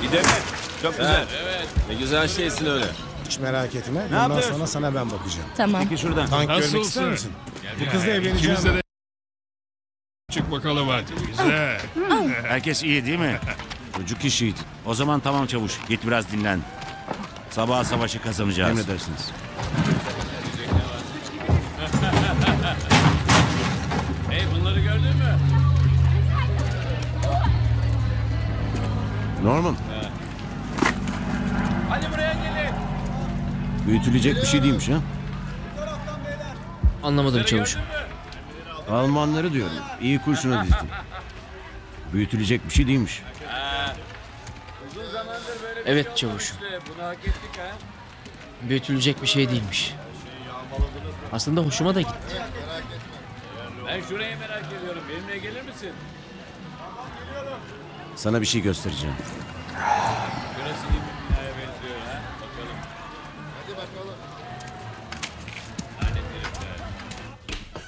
Bir de çok güzel. Evet. Ne güzel şeysin öyle. Hiç merak etme. Bundan yapıyorsun? sonra sana ben bakacağım. Tamam. Peki şuradan. Tank görmek Nasılsın? ister misin? Bu kızla evleneceğim. İkimiz de çık bakalım hadi. Güzel. Herkes iyi değil mi? Çocuk işiydi. O zaman tamam çavuş. Git biraz dinlen. Sabah savaşı kazanacağız. Emredersiniz. Hey bunları gördün mü? Norman. Hadi buraya gelin. Büyütülecek bir şey değilmiş ha. Anlamadım çavuş. Almanları diyorum. İyi kurşuna dizdim. Büyütülecek bir şey değilmiş. Uzun zamandır böyle Evet çavuş. bunu hak ettik ha. Büyütülecek bir şey değilmiş. Aslında hoşuma da gitti. Ben şurayı merak ediyorum. Benimle gelir misin? Sana bir şey göstereceğim. Şurası iyi bir binaya benziyor ha. Bakalım. Hadi bakalım.